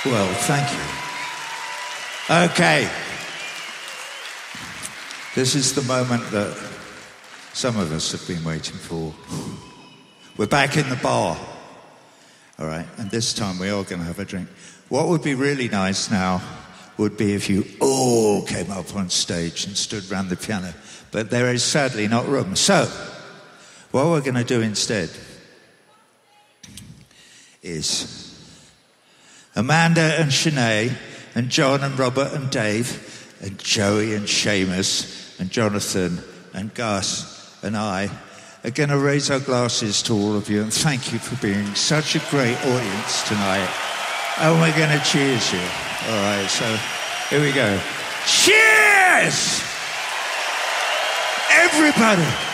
Well, thank you. Okay. This is the moment that some of us have been waiting for. We're back in the bar. All right, and this time we are going to have a drink. What would be really nice now would be if you all came up on stage and stood around the piano. But there is sadly not room. So, what we're going to do instead is Amanda and Sinead and John and Robert and Dave and Joey and Seamus and Jonathan and Gus and I are going to raise our glasses to all of you and thank you for being such a great audience tonight. And we're going to cheers you. All right, so here we go. Cheers! Everybody!